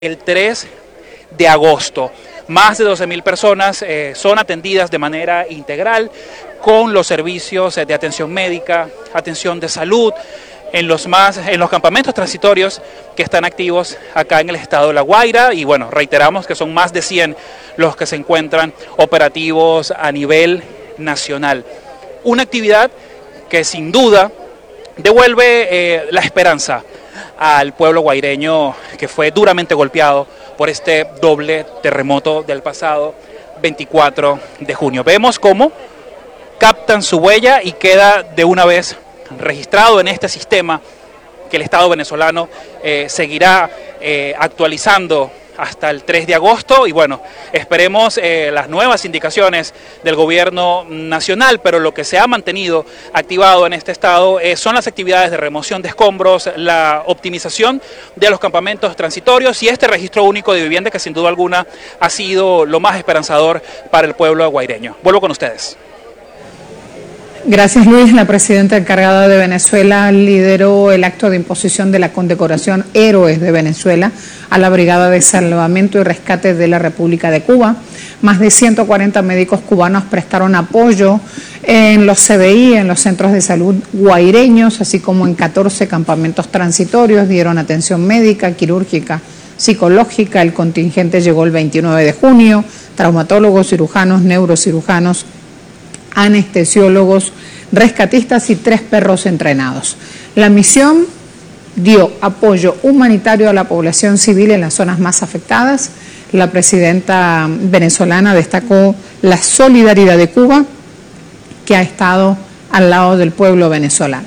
el 3 de agosto. Más de 12.000 personas son atendidas de manera integral con los servicios de atención médica, atención de salud, en los campamentos transitorios que están activos acá en el estado de La Guaira. Y bueno, reiteramos que son más de 100 los que se encuentran operativos a nivel nacional. Una actividad que sin duda devuelve la esperanza al pueblo guaireño, que fue duramente golpeado por este doble terremoto del pasado 24 de junio. Vemos cómo captan su huella y queda de una vez registrado en este sistema que el Estado venezolano seguirá actualizando hasta el 3 de agosto y bueno, esperemos las nuevas indicaciones del gobierno nacional, pero lo que se ha mantenido activado en este estado son las actividades de remoción de escombros, la optimización de los campamentos transitorios y este registro único de vivienda que sin duda alguna ha sido lo más esperanzador para el pueblo guaireño. Vuelvo con ustedes. Gracias, Luis. La presidenta encargada de Venezuela lideró el acto de imposición de la condecoración Héroes de Venezuela a la Brigada de Salvamento y Rescate de la República de Cuba. Más de 140 médicos cubanos prestaron apoyo en los CBI, en los centros de salud guaireños, así como en 14 campamentos transitorios, dieron atención médica, quirúrgica, psicológica. El contingente llegó el 29 de junio, traumatólogos, cirujanos, neurocirujanos, anestesiólogos, rescatistas y 3 perros entrenados. La misión dio apoyo humanitario a la población civil en las zonas más afectadas. La presidenta venezolana destacó la solidaridad de Cuba, que ha estado al lado del pueblo venezolano.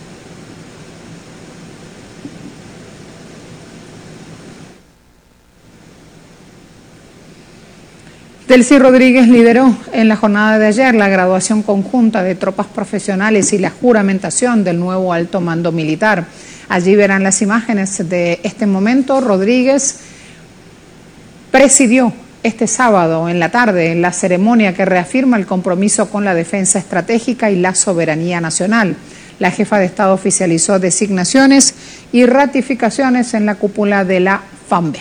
Delcy Rodríguez lideró en la jornada de ayer la graduación conjunta de tropas profesionales y la juramentación del nuevo alto mando militar. Allí verán las imágenes de este momento. Rodríguez presidió este sábado en la tarde la ceremonia que reafirma el compromiso con la defensa estratégica y la soberanía nacional. La jefa de Estado oficializó designaciones y ratificaciones en la cúpula de la FAMBE.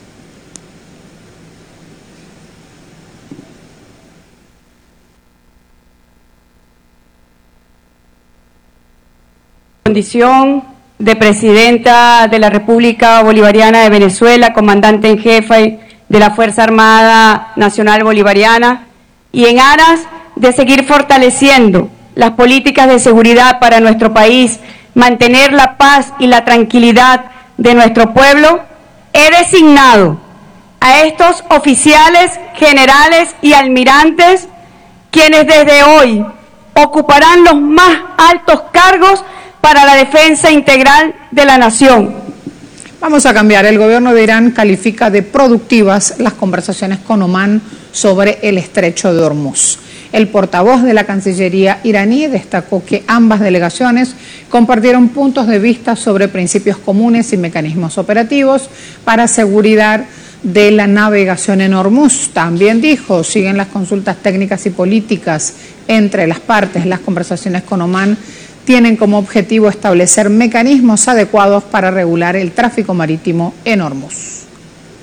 Condición de presidenta de la República Bolivariana de Venezuela, comandante en jefe de la Fuerza Armada Nacional Bolivariana, y en aras de seguir fortaleciendo las políticas de seguridad para nuestro país, mantener la paz y la tranquilidad de nuestro pueblo, he designado a estos oficiales, generales y almirantes, quienes desde hoy ocuparán los más altos cargos para la defensa integral de la nación. Vamos a cambiar. El gobierno de Irán califica de productivas las conversaciones con Omán sobre el estrecho de Hormuz. El portavoz de la Cancillería iraní destacó que ambas delegaciones compartieron puntos de vista sobre principios comunes y mecanismos operativos para seguridad de la navegación en Hormuz. También dijo, siguen las consultas técnicas y políticas entre las partes. Las conversaciones con Omán tienen como objetivo establecer mecanismos adecuados para regular el tráfico marítimo en Hormuz.